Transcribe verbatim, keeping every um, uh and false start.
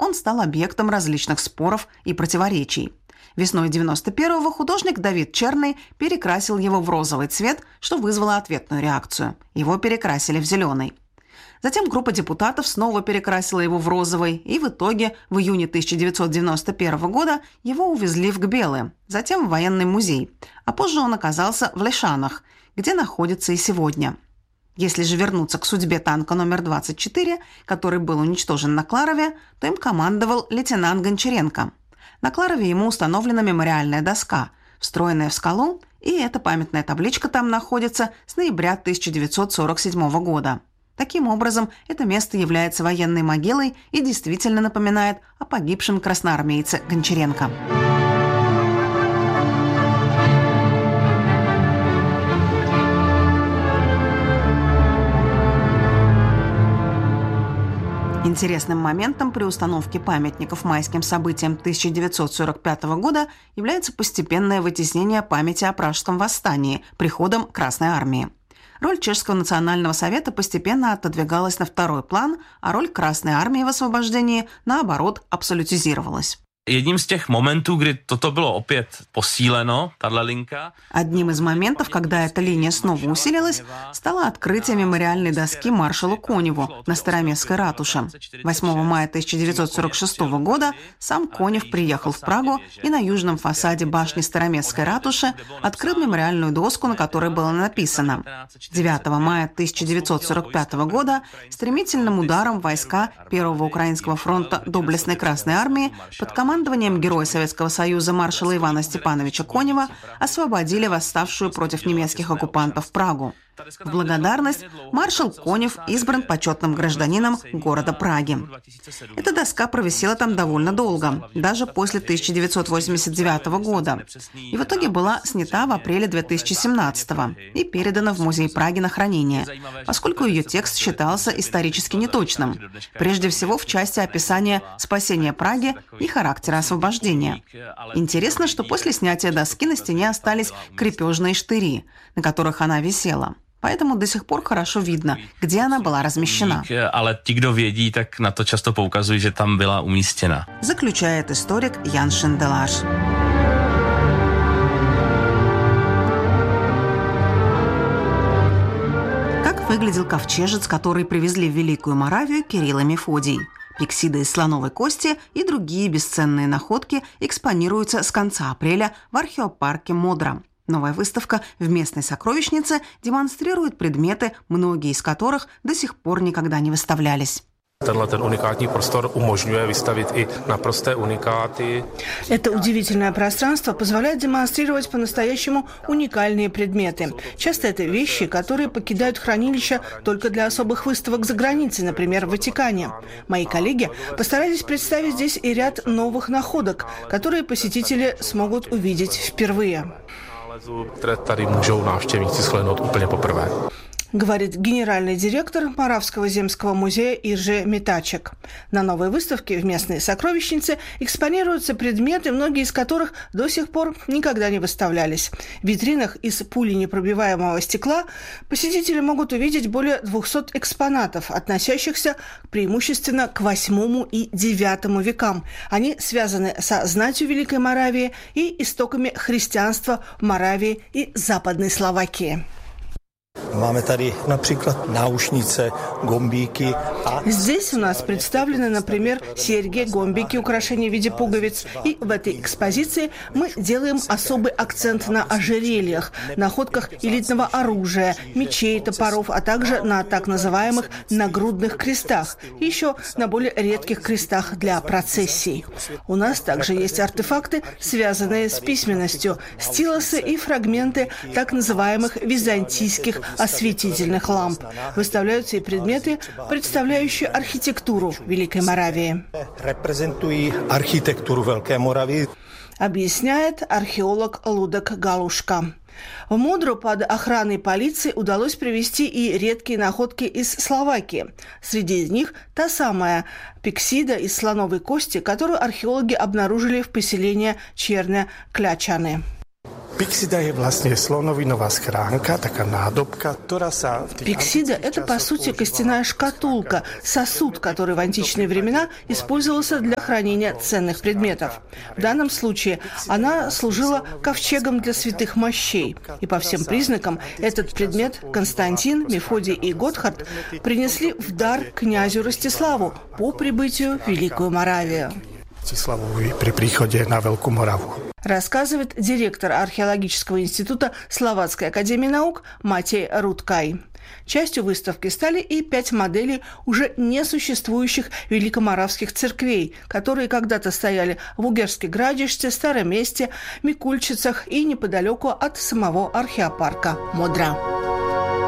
он стал объектом различных споров и противоречий. Весной девяносто первого художник Давид Черный перекрасил его в розовый цвет, что вызвало ответную реакцию. Его перекрасили в зеленый. Затем группа депутатов снова перекрасила его в розовый, и в итоге в июне тысяча девятьсот девяносто первого года его увезли в Гбелы, затем в военный музей, а позже он оказался в Лешанах, где находится и сегодня. Если же вернуться к судьбе танка номер двадцать четыре, который был уничтожен на Кларове, то им командовал лейтенант Гончаренко. На Кларове ему установлена мемориальная доска, встроенная в скалу, и эта памятная табличка там находится с ноября тысяча девятьсот сорок седьмого года. Таким образом, это место является военной могилой и действительно напоминает о погибшем красноармейце Гончаренко. Интересным моментом при установке памятников майским событиям тысяча девятьсот сорок пятого года является постепенное вытеснение памяти о Пражском восстании приходом Красной армии. Роль Чешского национального совета постепенно отодвигалась на второй план, а роль Красной армии в освобождении, наоборот, абсолютизировалась. Jedním z těch momentů, kdy toto bylo opět posíleno, tato linka. Одним из моментов, когда эта линия снова усилилась, стало открытие мемориальной доски маршалу Коневу на Староместской ратуше. восьмого мая тысяча девятьсот сорок шестого года сам Конев приехал в Прагу и на южном фасаде башни Староместской ратуши открыл мемориальную доску, на которой было написано: девятого мая тысяча девятьсот сорок пятого года стремительным ударом войска Первого Украинского фронта Доблестной Красной армии под командой командованием Героя Советского Союза маршала Ивана Степановича Конева освободили восставшую против немецких оккупантов Прагу. В благодарность маршал Конев избран почетным гражданином города Праги. Эта доска провисела там довольно долго, даже после тысяча девятьсот восемьдесят девятого года, и в итоге была снята в апреле две тысячи семнадцатого и передана в музей Праги на хранение, поскольку ее текст считался исторически неточным, прежде всего в части описания спасения Праги и характера освобождения. Интересно, что после снятия доски на стене остались крепежные штыри, на которых она висела. Поэтому до сих пор хорошо видно, где она была размещена. Ale ti, kdo vědí, tak na to často poukazují, že tam byla umístěna. Заключает историк Ян Шинделаш. Как выглядел ковчежец, который привезли в Великую Моравию Кирилл и Мефодий? Пиксиды из слоновой кости и другие бесценные находки экспонируются с конца апреля в археопарке Модра. Новая выставка в местной сокровищнице демонстрирует предметы, многие из которых до сих пор никогда не выставлялись. Tenhle unikátní prostor umožňuje vystavit i naprosté unikáty. Это удивительное пространство позволяет демонстрировать по-настоящему уникальные предметы. Часто это вещи, которые покидают хранилища только для особых выставок за границей, например, в Ватикане. Мои коллеги постарались представить здесь и ряд новых находок, которые посетители смогут увидеть впервые. Které tady můžou návštěvníci shlédnout úplně poprvé. Говорит генеральный директор Моравского земского музея Иржи Метачек. На новой выставке в местной сокровищнице экспонируются предметы, многие из которых до сих пор никогда не выставлялись. В витринах из пуленепробиваемого стекла посетители могут увидеть более двухсот экспонатов, относящихся преимущественно к восьмому и девятому векам. Они связаны со знатью Великой Моравии и истоками христианства в Моравии и Западной Словакии. Máme tady například náušnice, gombíky. Здесь у нас представлены, например, серьги, гомбики, украшения в виде пуговиц. И в этой экспозиции мы делаем особый акцент на ожерельях, находках элитного оружия, мечей, топоров, а также на так называемых нагрудных крестах. И еще на более редких крестах для процессий. У нас также есть артефакты, связанные с письменностью, стилосы и фрагменты так называемых византийских осветительных ламп. Выставляются и предметы, представляющие архитектуру Великой Моравии. Reprezentují architekturu Velké Moravy. Объясняет археолог Лудек Галушка. В Модру под охраной полиции удалось привезти и редкие находки из Словакии. Среди них та самая пиксида из слоновой кости, которую археологи обнаружили в поселении Черне-Клячаны. Пиксида je vlastne slonovinová schránka, taká nádobka, ktorá sa... Пиксида – это, по сути, костяная шкатулка, сосуд, который в античные времена использовался для хранения ценных предметов. В данном случае она служила ковчегом для святых мощей. И по всем признакам этот предмет Константин, Мефодий и Готхард принесли в дар князю Ростиславу по прибытию в Великую Моравию. При приходе на Великую Мораву. Рассказывает директор археологического института Словацкой академии наук Матей Рудкай. Частью выставки стали и пять моделей уже несуществующих великоморавских церквей, которые когда-то стояли в Угерске Градище, Старом Месте, Микульчицах и неподалеку от самого археопарка Модра.